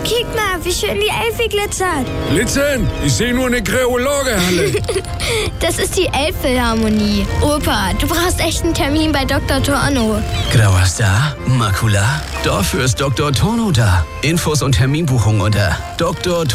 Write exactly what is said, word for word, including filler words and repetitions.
Kick mal, wie schön die Elfe glitzert. Glitzern? Ich sehe nur eine graue Lagerhalle. Das ist die Elbphilharmonie. Opa, du brauchst echt einen Termin bei Doktor Torno. Grauer Star? Makula? Dafür ist Doktor Torno da. Infos und Terminbuchung unter Doktor